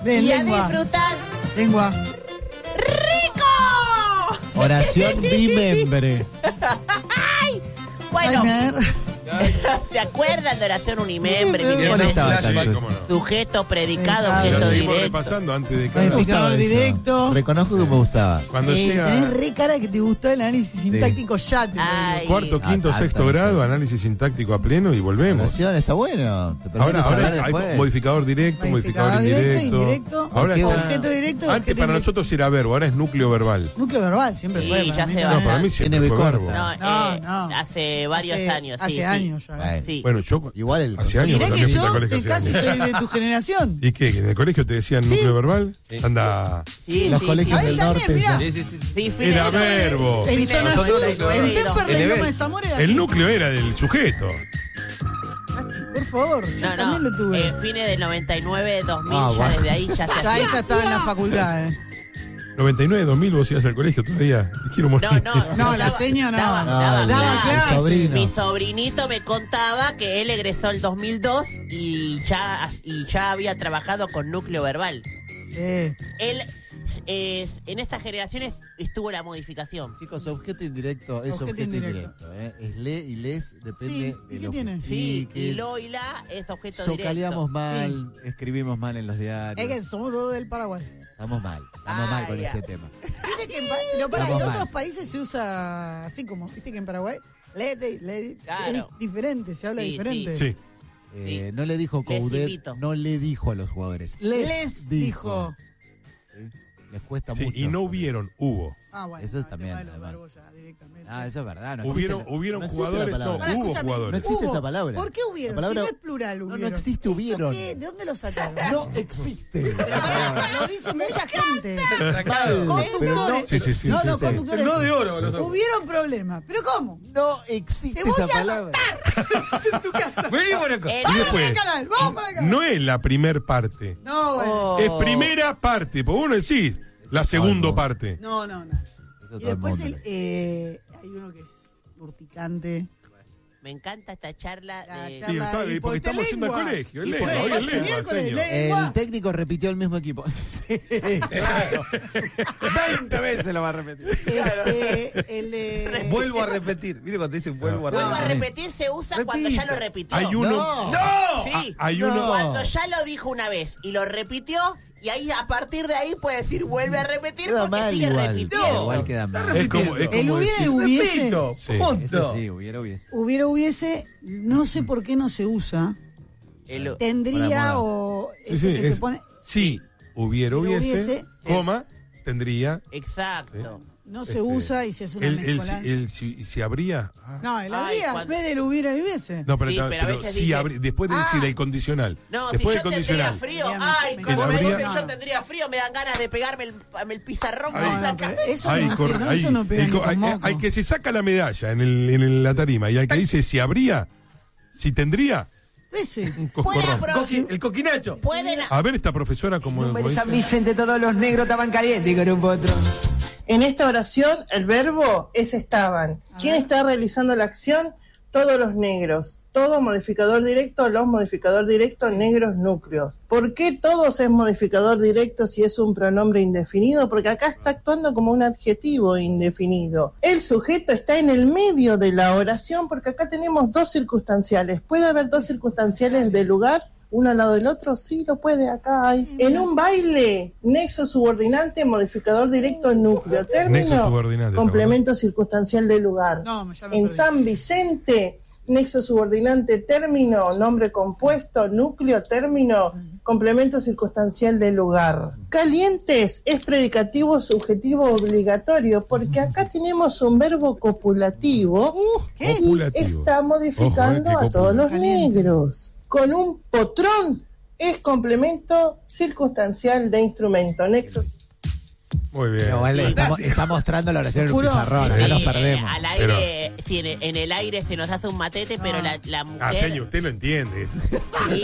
De y lengua. a disfrutar. Lengua. ¡Rico! Oración bimembre. Bueno, Ay, ¿se acuerdan de oración unimembre? Sí, ¿Cuál Bimembre? estaba Sí, tanto? cómo no. Sujeto, predicado, Predicado. objeto Lo seguimos directo. repasando antes de Ay, cada. Me gustaba eso. directo. Reconozco que me gustaba. Cuando Tenés llega re cara que te gustó el análisis sintáctico, ya te lo digo. Ay. cuarto, quinto, Alta sexto esa. grado, análisis sintáctico a pleno y volvemos. Oración está bueno. Te permite Ahora hablar hay después. modificador directo, modificador indirecto. indirecto, Ahora Qué está- bueno. objeto directo. Antes objeto para indirecto. nosotros era verbo, ahora es núcleo verbal. Núcleo verbal, siempre Sí, fue. ya para mí se no. va. No, para mí siempre Tiene fue B verbo. corta. No, hace varios años. Sí, Hace sí. años ya. Bueno. Sí. Bueno, yo Igual el hace años Mirá que también fui al yo colegio hace casi años. soy de tu generación. ¿Y qué? ¿En el colegio te decían núcleo verbal? Anda. Sí, Los sí, colegios Ahí del también, norte. mirá. ya. sí, fines Era de- verbo. En fines zona de sur, 99 en y Temperley, 2000. Loma de Zamora era El así. núcleo era del sujeto. Por favor, yo No, también no, lo tuve. fines del 99, 2000, Ah, ya bueno. desde ahí ya se Ya hacía. ella estaba en la facultad. 99, 2000 vos ibas al colegio todavía. Te quiero morir. No, la seña no. Daba el clase. sobrino. Mi sobrinito me contaba que él egresó el 2002 y ya había trabajado con núcleo verbal. Sí. Él, en estas generaciones estuvo la modificación. Chicos, objeto indirecto es Objeto objeto indirecto. indirecto. Es le y les, depende Sí, ¿y de qué lo tiene? Sí, que y lo y la es objeto socaleamos directo. mal, escribimos mal en los Es diarios. que somos todos del Paraguay. Estamos mal con ya. ese tema. Viste que pero para, en Vamos otros mal. países se usa así como, viste que en Paraguay Claro. es diferente, se habla Sí, diferente. Sí. No le dijo Les Coudet, invito. no le dijo a los jugadores. Les dijo. ¿Sí? Les cuesta Sí, mucho. y no hubieron, hubo. Ah, bueno. Eso el también, tema de los además. verbos ya directamente. Ah, eso es verdad. No Hubieron existe la- hubieron no existe la jugadores, no, palabra. Pará, hubo escúchame, jugadores. No existe hubo. esa palabra. ¿Por qué hubieron? La palabra- Si no es plural, no hubieron. existe hubieron. ¿Eso qué? ¿De dónde lo sacaron? No existe. Lo dice mucha gente. Pero Conductores. no- Sí, sí, sí, no, sí, no, sí. conductores. No de oro, los otros. Hubieron problemas. ¿Pero cómo? No existe Te voy esa a palabra. en tu casa. Vení por acá. Y Vamos después, para el canal, vamos para el canal. no es la primer parte. No, bueno. Oh. Es primera parte. Porque vos no decís la segunda parte. No. Eso Y todo el después mundo. hay uno que es urticante. Me encanta esta charla La de... charla- Sí, está- y porque estamos yendo al lengua. colegio. Es Y lengua, por- hoy es el lengua, miércoles, señor. lengua. El técnico repitió el mismo equipo. Sí, claro. 20 veces lo va a repetir. El de... Vuelvo a repetir. Mire cuando dice vuelvo a Vuelvo a repetir. repetir se usa cuando ya lo repitió. Hay uno. No. Sí, Hay No. uno. cuando ya lo dijo una vez y lo repitió, y ahí a partir de ahí puede decir vuelve a repetir Queda porque mal sigue igual. repitiendo. Igual queda mal. Es como El hubiera y decir- hubiese. Repito, Sí. punto. Ese sí, hubiese. Hubiese, no sé por qué no se usa. El- Tendría Moda. o Sí, ese sí, que es- se pone. Sí, hubiese, Hubiese. coma, tendría. Exacto. No se usa y se hace una mezcolanza. Si habría. No, el Ay, habría, en cuando- vez del hubiera y hubiese. No, pero, Sí, pero a veces sí dice- habría. Después de decir el condicional. No, después si del yo tendría condicional. frío, Bien, ay, me como encanta. me dicen Habría- yo tendría frío, me dan ganas de pegarme el pizarrón Ay. con No, la no, pero cabeza. eso Ay, no, cor- no, ay, eso no pega el ni co- con moco. hay que se saca la medalla en la tarima y al que dice si habría, si tendría. Ese. Coscorrón. El coquinacho. Pueden A ver esta profesora como San Vicente, todos los negros estaban calientes con un potro. En esta oración, el verbo es estaban. ¿Quién está realizando la acción? Todos los negros. Todo modificador directo, los modificador directo, negros, núcleos. ¿Por qué todos es modificador directo si es un pronombre indefinido? Porque acá está actuando como un adjetivo indefinido. El sujeto está en el medio de la oración porque acá tenemos dos circunstanciales. ¿Puede haber dos circunstanciales de lugar? ¿Uno al lado del otro? Sí, lo puede, acá hay. En un baile, nexo subordinante, modificador directo, núcleo. Nexo Término, subordinante, complemento circunstancial de lugar. No, ya me En perdí. San Vicente, nexo subordinante, término, nombre compuesto, núcleo, término, complemento circunstancial de lugar. Calientes es predicativo subjetivo obligatorio, porque acá tenemos un verbo copulativo y Copulativo. está modificando Ojo, que a todos los Caliente. negros. Con un potrón es complemento circunstancial de instrumento. Nexo. Muy bien. Pero vale, está mostrando la oración en un Juro. pizarrón, acá nos perdemos. Al aire, sí, en el aire se nos hace un matete, pero la mujer... Ah, señor, usted lo entiende. Sí,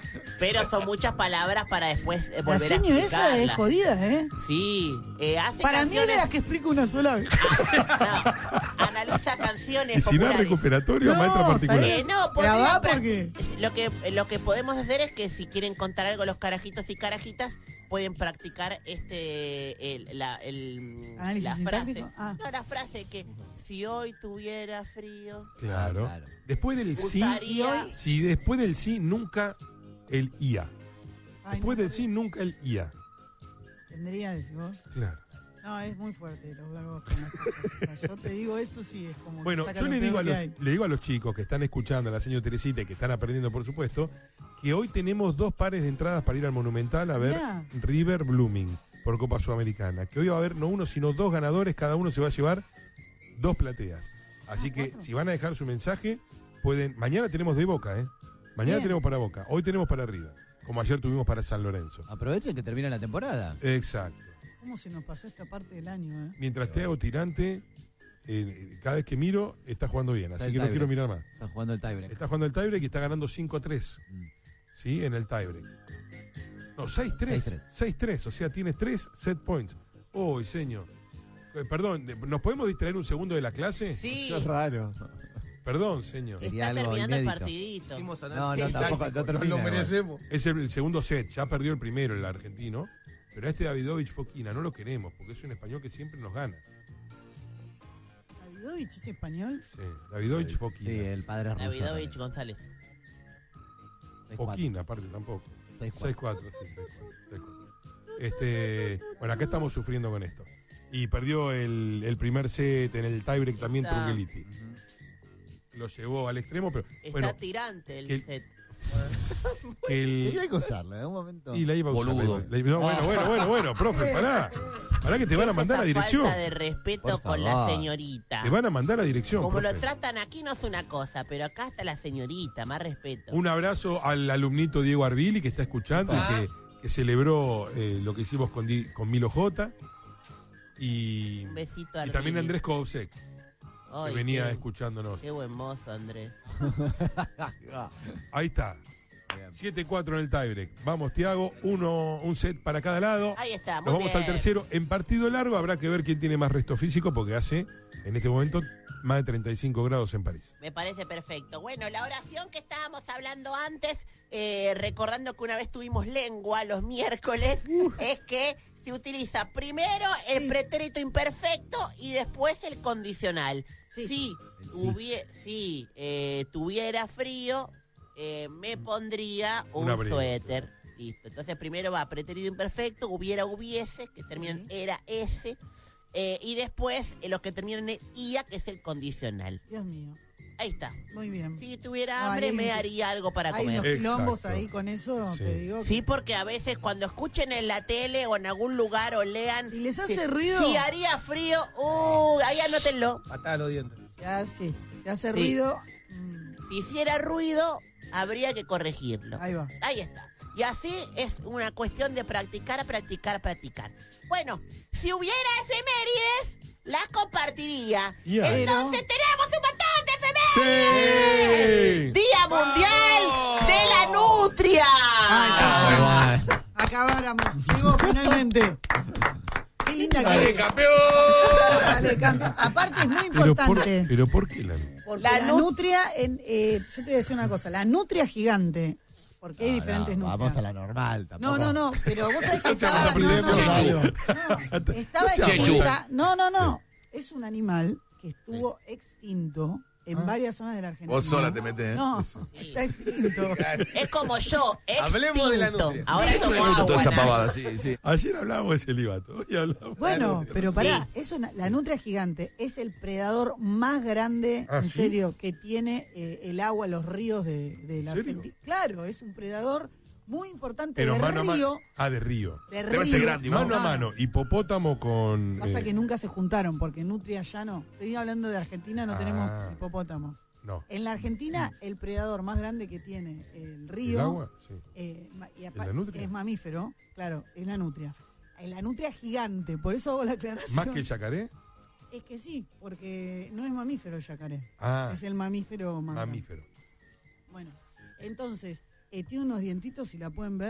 pero son muchas palabras para después La volver a seño esa es explicarlas. jodida, ¿eh? Sí, hace Para mí es de canciones... las que explico una sola vez. No, populariza canciones Y si no es populares. recuperatorio, No, maestra particular. No, Ya va, podría porque lo que podemos hacer es que si quieren contar algo los carajitos y carajitas, pueden practicar la ¿Análisis frase. sintáctico? Ah. No, la frase que si hoy tuviera frío, Claro. Claro. Después del sí, usaría... si después del sí, nunca el IA. Ay, Después no, del sí, nunca el IA. tendría, decís vos. Claro. No, es muy fuerte los verbos con las cosas. Yo te digo, eso sí es como. Bueno, que saca yo lo le digo, peor que hay. le digo a los chicos que están escuchando a la señora Teresita y que están aprendiendo, por supuesto, que hoy tenemos 2 pares de entradas para ir al Monumental a ver Mirá. River Blooming por Copa Sudamericana. Que hoy va a haber no uno, sino 2 ganadores, cada uno se va a llevar 2 plateas. Así que 4. si van a dejar su mensaje, pueden. Mañana tenemos de Boca, ¿eh? Mañana Bien. tenemos para Boca, hoy tenemos para River, como ayer tuvimos para San Lorenzo. Aprovechen que termina la temporada. Exacto. ¿Cómo se nos pasó esta parte del año, Mientras te hago tirante, cada vez que miro, está jugando bien, Está así el que no tiebreak. quiero mirar más. Está jugando el tiebreak. Está jugando el tiebreak y está ganando 5-3. ¿Sí? En el tiebreak. No, 6-3. 6-3. O sea, tiene 3 set points. Oh, señor. Perdón, ¿nos podemos distraer un segundo de la clase? Sí, Es raro. Perdón, señor. Sería está algo terminando el inédito. partidito. Hicimos No, análisis tampoco, táctico, no termina. lo igual. merecemos. Es el segundo set. Ya perdió el primero, el argentino. Pero a este Davidovich Fokina no lo queremos porque es un español que siempre nos gana. Davidovich es español. Sí, Davidovich Sí, Fokina. el padre es ruso. Davidovich González. 6-4. Fokina, aparte tampoco. 6-4. 6-4, sí, 6-4. Bueno, acá estamos sufriendo con esto. Y perdió el primer set en el tiebreak también Está. Trungeliti. Lo llevó al extremo, pero Está bueno, tirante el que- set. que Tenía el... que usarla en un momento. Y la iba a usar. Boludo. Bueno, profe, pará. Pará que te van a mandar a Esa dirección. falta de respeto Por con la favor. señorita. Te van a mandar a dirección, Como lo profe. tratan aquí no es una cosa, pero acá está la señorita, más respeto. Un abrazo al alumnito Diego Arbili que está escuchando y que celebró lo que hicimos con Milo J. Y, Un besito a y también Arbili. Andrés Kovsek, que Ay, venía qué- escuchándonos. Qué buen mozo, Andrés. Ahí está. 7-4 en el tiebreak. Vamos, Tiago, un set para cada lado. Ahí está, muy Nos vamos al bien. tercero. En partido largo habrá que ver quién tiene más resto físico porque hace, en este momento, más de 35 grados en París. Me parece perfecto. Bueno, la oración que estábamos hablando antes, recordando que una vez tuvimos lengua los miércoles, es que se utiliza primero el pretérito imperfecto y después el condicional. Sí. Si tuviera frío, me pondría Un un abrigo. suéter. Listo. Entonces primero va pretérito imperfecto, hubiese, que terminan era ese. Y después los que terminan en ia, que es el condicional. Dios mío. Ahí está. Muy bien. Si tuviera No, hambre, hay- me haría algo para Hay unos comer. quilombos Exacto. ahí con eso, Sí. te digo. Sí, porque a veces cuando escuchen en la tele o en algún lugar o lean... Si les hace ruido- Si haría frío, ahí anótenlo. Patada a los dientes. Se hace ruido. Si hiciera ruido, habría que corregirlo. Ahí va. Ahí está. Y así es una cuestión de practicar. Bueno, si hubiera efemérides, las compartiría. Y ahí. Entonces tenemos un montón de efemérides. ¡Sí! Día Mundial de la Nutria. Acabáramos. Llegó finalmente. Qué linda ¡Dale, que campeón! Dale, campeón. Aparte es muy Pero importante. pero ¿por qué la Porque La la nut- nutria, yo te voy a decir una cosa, la nutria gigante, porque hay diferentes nutrias. Vamos a la normal. Tampoco. No, pero vos sabés que Ya estaba... vas a aprender no, mucho. estaba Chechu. extinta. No. Es un animal que estuvo extinto en varias zonas de la Argentina. Vos sola te metés, ¿eh? No, Sí. está extinto. Es como yo, Hablemos de la extinto. nutria. Ahora Me tomo gusta agua. toda esa nada. pavada, sí. Ayer hablábamos de celibato, hoy hablamos. Bueno, pero pará, Sí. la nutria gigante es el predador más grande, ¿Ah, en sí? serio, que tiene el agua, los ríos de la ¿En serio? Argentina. Claro, es un predador muy importante Pero de mano a río. mano. Ah, de río. De Debe ser río. grande, igual. Mano a mano, hipopótamo con. Pasa que nunca se juntaron, porque nutria ya no. Estoy hablando de Argentina, no Ah. tenemos hipopótamos. No. En la Argentina, el predador más grande que tiene el río, ¿El agua? Sí. y la nutria? es mamífero, claro, es la nutria. La nutria gigante, por eso hago la aclaración. ¿Más que el yacaré? Es que sí, porque no es mamífero el yacaré. Ah, Es el mamífero más grande. mamífero. Bueno, entonces, tiene unos dientitos, si la pueden ver,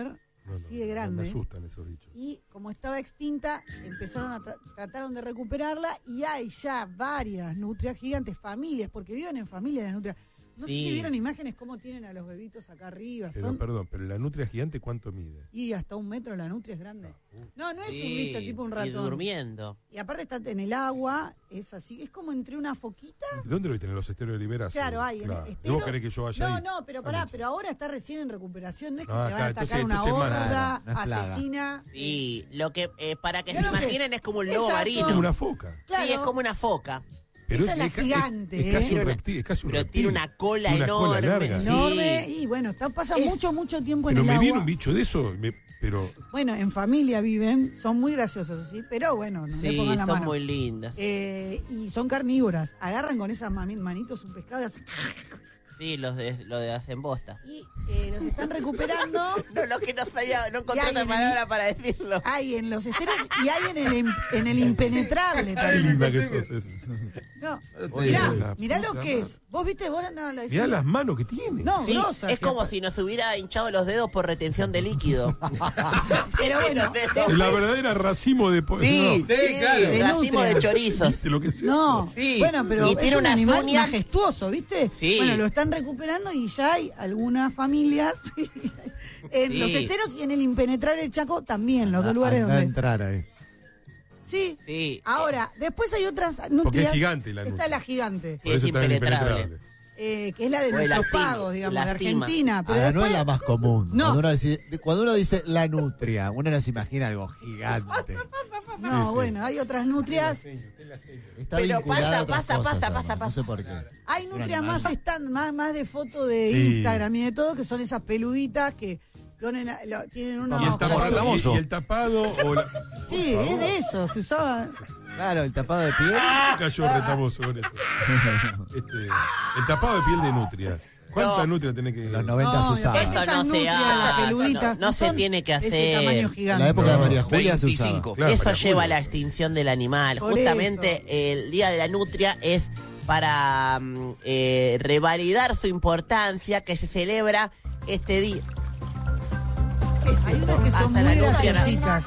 así de Me grande. asustan esos bichos. Y como estaba extinta, empezaron a trataron de recuperarla y hay ya varias nutrias gigantes, familias, porque viven en familias las nutrias. No sé si vieron imágenes cómo tienen a los bebitos acá arriba. Pero pero la nutria gigante, ¿cuánto mide? Y hasta 1 metro la nutria es grande. No, no es un bicho tipo un ratón. Y durmiendo. Y aparte está en el agua, es así, es como entre una foquita. ¿Dónde lo viste? En los esteros de Liberas. Claro, hay. Claro. En ¿Y vos querés que yo vaya ahí? No, pero pará, pero ahora está recién en recuperación. No es que Ah, te van a claro, atacar una entonces más horda nada, no es plaga. asesina. Sí, lo que para que Mirá se lo que imaginen es como un lobo Exacto. marino. Como una foca. Claro. Sí, es como una foca. Pero Esa es la gigante, es casi ¿eh? un reptil. Es casi un Pero reptil. tiene una cola Tiene una cola enorme. larga. Sí. Enorme. Y bueno, pasa Es- mucho tiempo en Pero el me agua. viene un bicho de eso. Pero Bueno, en familia viven, son muy graciosos, ¿sí? Pero bueno, no le Sí, pongan la son mano. muy lindas. Y son carnívoras. Agarran con esas manitos un pescado y hacen... Sí, lo de hacen bosta. Y los están recuperando. No, lo que no sabía, no Y encontré hay otra en palabra para decirlo. Hay en los esteros y hay en el impenetrable qué también. linda que sos. No, Oye, mirá, la mirá lo puta que madre. es. Vos viste, vos no lo decís. Mirá las manos que tiene. No, Sí, grosas. es como si nos hubiera hinchado los dedos por retención de líquido. Pero bueno, La verdadera racimo de Sí, claro. de racimo nutria. de chorizos. ¿Viste lo que es eso? No, Sí. bueno, pero Y es tiene un unas animal uñas. majestuoso, ¿viste? Sí. Bueno, lo están recuperando y ya hay algunas familias en Sí. los esteros y en el impenetrable del Chaco también, los dos lugares Anda a donde... entrar ahí. Sí. Sí. Ahora, después hay otras nutrias. Porque es gigante la Esta nutria. es la gigante, Por eso es está en impenetrable. que es la de Pues nuestros lastima, pagos, digamos, de lastima. Argentina. Pero Ahora, no después, es la más común. No. Cuando uno dice la nutria, uno no se imagina algo gigante. no, bueno, hay otras nutrias. Está Pero vinculada a otras pasa, cosas, pasa, además, pasa, No sé por qué. Hay nutrias más más de foto de Sí. Instagram y de todo, que son esas peluditas que ponen, tienen unos... Y el tapado, Retamoso. y el tapado o la... Sí, Por es favor. de eso, se usaba... Claro, el tapado de piel. Cayó retamoso con esto. El tapado de piel de nutria. ¿Cuántas nutrias tenés que...? Los 90 No, se y usaba. aparte Eso esas no se nutrias, hace, las peluditas, no se son tiene que ese hacer. tamaño En gigante. la época de No, María Julia se 25. usaba. Claro, Eso María lleva a Julia. la extinción del animal. Por Justamente el Día de la Nutria es para revalidar su importancia, que se celebra este día. Hay unas que son Hasta la muy nutria, graciositas.